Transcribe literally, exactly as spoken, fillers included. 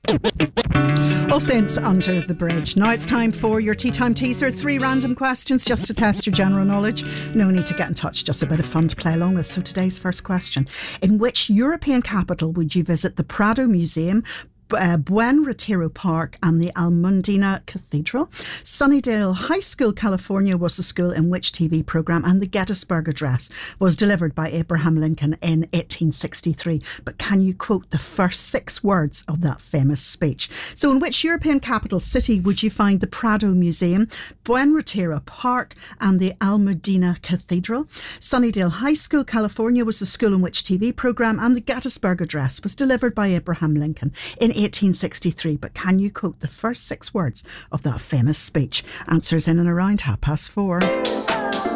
All Saints Under the Bridge. Now it's time for your Tea Time Teaser. Three random questions just to test your general knowledge. No need to get in touch, just a bit of fun to play along with. So today's first question. In which European capital would you visit the Prado Museum, Uh, Buen Retiro Park and the Almudena Cathedral? Sunnydale High School, California was the school in which T V programme, and the Gettysburg Address was delivered by Abraham Lincoln in eighteen sixty-three. But can you quote the first six words of that famous speech? So in which European capital city would you find the Prado Museum, Buen Retiro Park and the Almudena Cathedral? Sunnydale High School, California was the school in which T V programme, and the Gettysburg Address was delivered by Abraham Lincoln in eighteen sixty-three. But can you quote the first six words of that famous speech? Answers in and around half past four.